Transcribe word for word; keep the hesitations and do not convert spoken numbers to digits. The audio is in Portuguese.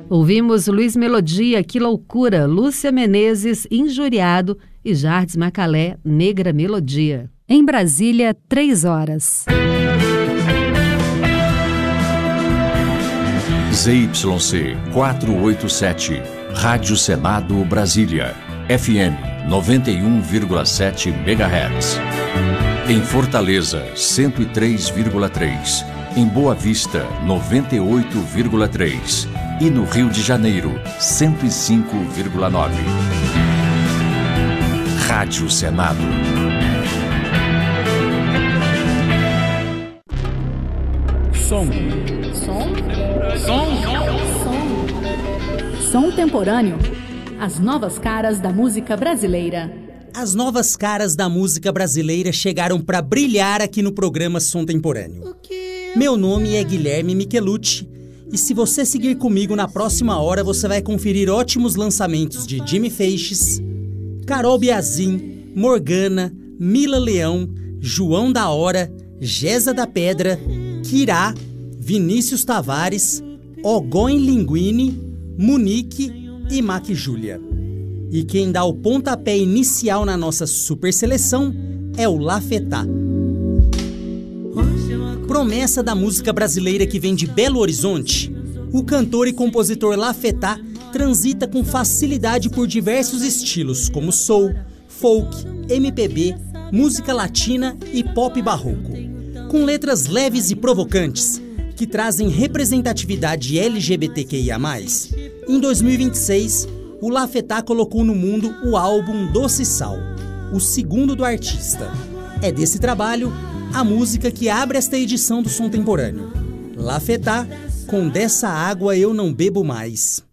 Ouvimos Luiz Melodia, Que Loucura, Lúcia Menezes, Injuriado e Jardes Macalé, Negra Melodia. Em Brasília, três horas. Z Y C quatrocentos e oitenta e sete, Rádio Senado Brasília, F M noventa e um vírgula sete megahertz. Em Fortaleza, cento e três vírgula três. Em Boa Vista, noventa e oito vírgula três. E no Rio de Janeiro, cento e cinco vírgula nove. Rádio Senado. Som. Som? Som. Som. Som temporâneo. As novas caras da música brasileira. As novas caras da música brasileira chegaram para brilhar aqui no programa Som Temporâneo. Meu nome é Guilherme Michelucci e se você seguir comigo na próxima hora você vai conferir ótimos lançamentos de Jimmy Feixes, Carol Biazin, Morgana, Mila Leão, João da Hora, Gesa da Pedra, Kirá, Vinícius Tavares, Ogoin Linguini, Munique e Mac Júlia. E quem dá o pontapé inicial na nossa super seleção é o Lafetá. Promessa da música brasileira que vem de Belo Horizonte, o cantor e compositor Lafetá transita com facilidade por diversos estilos como soul, folk, M P B, música latina e pop barroco. Com letras leves e provocantes, que trazem representatividade L G B T Q I A mais, em dois mil e vinte e seis, o Lafetá colocou no mundo o álbum Doce Sal, o segundo do artista. É desse trabalho a música que abre esta edição do Som Temporâneo. Lafetá, com Dessa Água Eu Não Bebo Mais.